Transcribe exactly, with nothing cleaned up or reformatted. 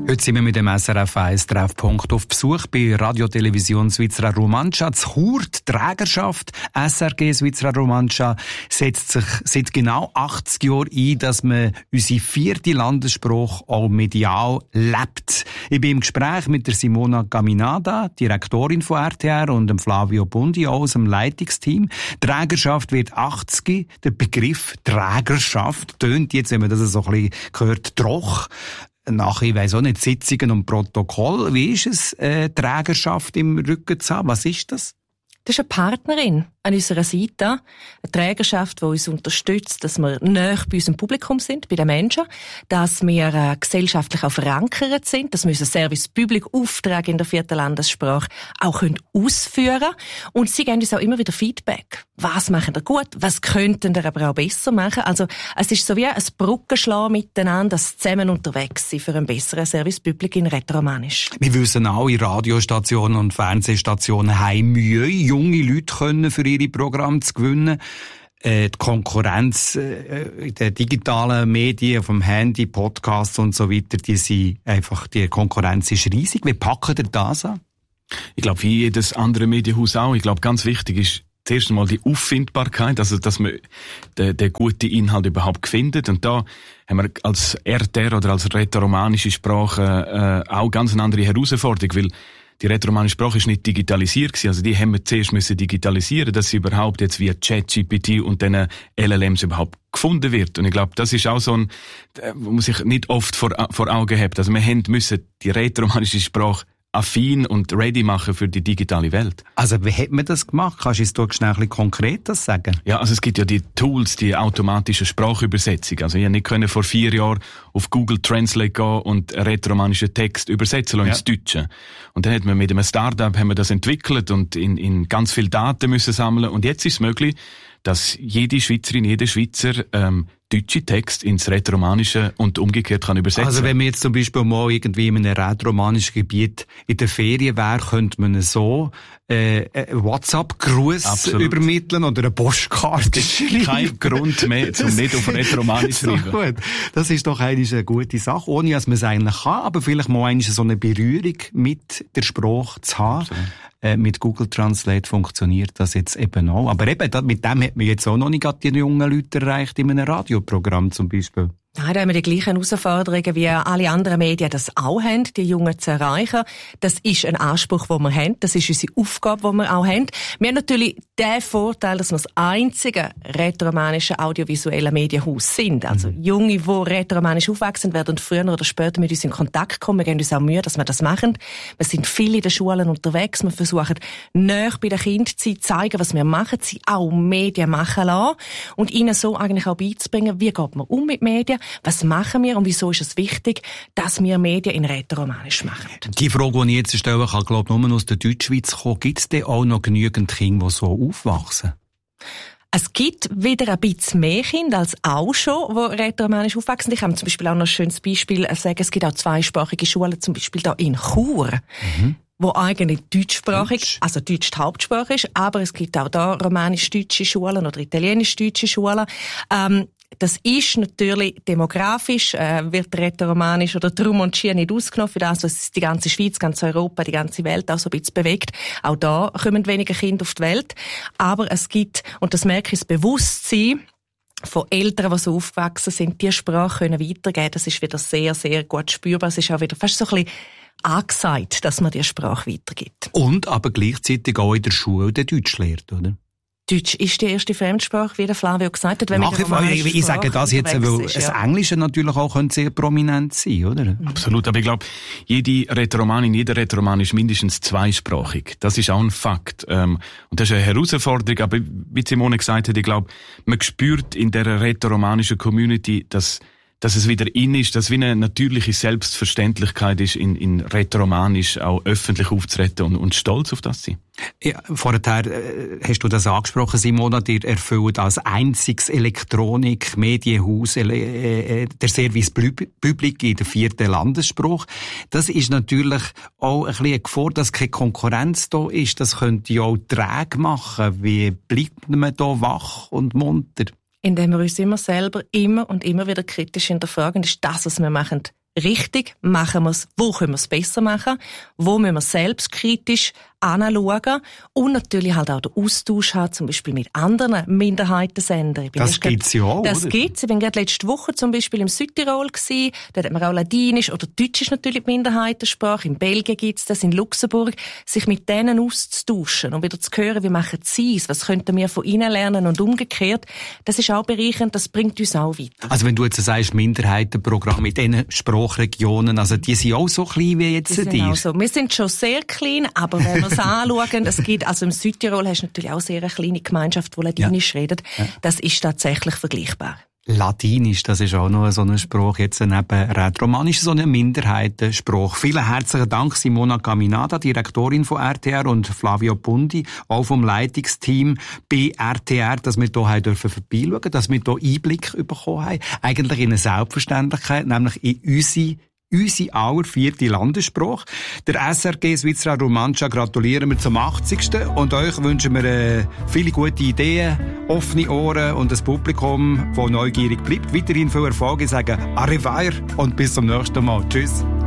Heute sind wir mit dem S R F eins Treffpunkt auf Besuch bei Radiotelevision Svizra Romancia. Die Chur, die Trägerschaft S R G Svizra Romancia setzt sich seit genau achtzig Jahren ein, dass man unsere vierte Landessprache auch medial lebt. Ich bin im Gespräch mit der Simona Caminada, Direktorin von R T R, und dem Flavio Bundi aus dem Leitungsteam. Trägerschaft wird achtzig. Der Begriff Trägerschaft tönt jetzt, wenn man das so ein bisschen hört, troch. Nach, ich weiss auch nicht, Sitzungen und Protokoll. Wie ist es, äh, Trägerschaft im Rücken zu haben? Was ist das? Das ist eine Partnerin an unserer Seite, eine Trägerschaft, die uns unterstützt, dass wir näher bei unserem Publikum sind, bei den Menschen, dass wir äh, gesellschaftlich auch verankert sind, dass wir unseren Service Public Auftrag in der vierten Landessprache auch können ausführen können. Und sie geben uns auch immer wieder Feedback. Was machen wir gut? Was könnten wir aber auch besser machen? Also, es ist so wie ein Brückenschlag miteinander, das zusammen unterwegs sind für einen besseren Service Public in Rätoromanisch. Wir wissen auch, Radiostationen und Fernsehstationen haben Mühe, junge Leute können für ihre Programme zu gewinnen. Äh, die Konkurrenz äh, in den digitalen Medien, vom Handy, Podcasts und so weiter, die sind einfach, die Konkurrenz ist riesig. Wie packen ihr das an? Ich glaube, wie jedes andere Medienhaus auch. Ich glaube, ganz wichtig ist zuerst einmal die Auffindbarkeit, also dass man den, den guten Inhalt überhaupt findet. Und da haben wir als R T R oder als rätoromanische Sprache äh, auch ganz eine andere Herausforderung, weil die rätoromanische Sprache ist nicht digitalisiert gewesen. Also die haben wir zuerst müssen digitalisieren, dass sie überhaupt jetzt via ChatGPT und den L L Ms überhaupt gefunden wird. Und ich glaube, das ist auch so ein, wo man sich nicht oft vor, vor Augen hat. Also wir haben müssen die rätoromanische Sprache affin und ready machen für die digitale Welt. Also wie hat man das gemacht? Kannst du uns da schnell ein bisschen konkret das sagen? Ja, also es gibt ja die Tools, die automatische Sprachübersetzung. Also ich konnte nicht können vor vier Jahren auf Google Translate gehen und einen rätoromanischen Text übersetzen lassen, ja, ins Deutsche. Und dann hat man mit einem Startup haben wir das entwickelt und in, in ganz viel Daten müssen sammeln. Und jetzt ist es möglich, dass jede Schweizerin, jeder Schweizer ähm, deutsche Text ins Rätoromanische und umgekehrt kann übersetzen. Also wenn man jetzt zum Beispiel mal irgendwie in einem rätoromanischen Gebiet in der Ferien wäre, könnte man so äh, einen WhatsApp-Gruß übermitteln oder eine Postkarte schreiben. Kein Grund mehr, um nicht auf Rätoromanisch zu schreiben. Gut. Das ist doch eigentlich eine gute Sache, ohne dass man es eigentlich kann, aber vielleicht mal eigentlich so eine Berührung mit der Sprache zu haben. Äh, mit Google Translate funktioniert das jetzt eben auch. Aber eben, mit dem hat man jetzt auch noch nicht die jungen Leute erreicht in einem Radioprogramm zum Beispiel. Nein, da haben wir die gleichen Herausforderungen, wie alle anderen Medien das auch haben, die Jungen zu erreichen. Das ist ein Anspruch, den wir haben. Das ist unsere Aufgabe, die wir auch haben. Wir haben natürlich den Vorteil, dass wir das einzige rätoromanische audiovisuelle Medienhaus sind. Also mhm. Junge, die rätoromanisch aufwachsen, werden früher oder später mit uns in Kontakt kommen. Wir geben uns auch Mühe, dass wir das machen. Wir sind viel in den Schulen unterwegs. Wir versuchen, näher bei den Kindern zu zeigen, was wir machen, sie auch Medien machen lassen und ihnen so eigentlich auch beizubringen, wie geht man um mit Medien, was machen wir und wieso ist es wichtig, dass wir Medien in Rätoromanisch machen. Die Frage, die ich jetzt stellen kann, glaube ich, nur aus der Deutschschweiz kommen. Gibt es denn auch noch genügend Kinder, die so aufwachsen? Es gibt wieder ein bisschen mehr Kinder als auch schon, die rätoromanisch aufwachsen. Ich habe zum Beispiel auch noch ein schönes Beispiel sagen, es gibt auch zweisprachige Schulen, zum Beispiel da in Chur. Mhm. Wo eigentlich deutschsprachig, Deutsch. also Deutsch die Hauptsprache ist, aber es gibt auch da romanisch-deutsche Schulen oder italienisch-deutsche Schulen. Ähm, das ist natürlich demografisch, äh, wird rätoromanisch oder Trumontia nicht ausgenommen für das, was die ganze Schweiz, ganz Europa, die ganze Welt auch so ein bisschen bewegt. Auch da kommen weniger Kinder auf die Welt. Aber es gibt, und das merke ich, das Bewusstsein von Eltern, die so aufgewachsen sind, die Sprache können weitergeben. Das ist wieder sehr, sehr gut spürbar. Es ist auch wieder fast so ein bisschen angesagt, dass man die Sprache weitergibt. Und aber gleichzeitig auch in der Schule den Deutsch lehrt, oder? Deutsch ist die erste Fremdsprache, wie der Flavio gesagt hat. Wenn Nach wir ich, ich sage das jetzt, weil ist, das ja. Englische natürlich auch sehr prominent sein, oder? Mhm. Absolut, aber ich glaube, jede Rätoromanin, jeder Rätoroman ist mindestens zweisprachig. Das ist auch ein Fakt. Und das ist eine Herausforderung, aber wie Simone gesagt hat, ich glaube, man spürt in der rätoromanischen Community, dass dass es wieder in ist, dass wie eine natürliche Selbstverständlichkeit ist, in, in Rätoromanisch auch öffentlich aufzutreten und, und stolz auf das sein. Ja, vorher äh, hast du das angesprochen, Simona, ihr erfüllt als einziges Elektronik-Medienhaus äh, äh, der Service Public in der vierten Landessprache. Das ist natürlich auch ein bisschen eine Gefahr, dass keine Konkurrenz da ist. Das könnte ja auch träge machen. Wie bleibt man da wach und munter? Indem wir uns immer selber immer und immer wieder kritisch hinterfragen, ist das, was wir machen, richtig, machen wir es, wo können wir es besser machen, wo müssen wir selbstkritisch anschauen und natürlich halt auch den Austausch haben, zum Beispiel mit anderen Minderheitensendern. Das gibt's ja auch, Das oder? gibt's. Ich bin gerade letzte Woche zum Beispiel im Südtirol gsi. Dort hat man auch Ladinisch oder Deutsch ist natürlich die Minderheitensprache. In Belgien gibt's das, in Luxemburg. Sich mit denen auszutauschen und wieder zu hören, wie machen sie es, was könnten wir von ihnen lernen und umgekehrt. Das ist auch bereichernd, das bringt uns auch weiter. Also wenn du jetzt sagst, Minderheitenprogramm mit diesen Sprachregionen, also die sind auch so klein wie jetzt die sind dir? Auch so. Wir sind schon sehr klein, aber wenn wir es anschauen, es gibt, also im Südtirol hast du natürlich auch sehr eine kleine Gemeinschaft, die Ladinisch ja. redet. Ja. Das ist tatsächlich vergleichbar. Ladinisch, das ist auch noch so ein Spruch, jetzt neben Rätoromanisch, so ein Minderheitenspruch. Vielen herzlichen Dank, Simona Caminada, Direktorin von R T R, und Flavio Bundi, auch vom Leitungsteam bei R T R, dass wir hier dürfen vorbeischauen, dass wir hier Einblick bekommen haben. Eigentlich in eine Selbstverständlichkeit, nämlich in unsere Unsere aller vierte Landessprache. Der S R G Svizra Romancia gratulieren wir zum achtzigsten Und euch wünschen wir äh, viele gute Ideen, offene Ohren und ein Publikum, das neugierig bleibt. Weiterhin viel Erfolg. Ich sage Arrivederci und bis zum nächsten Mal. Tschüss.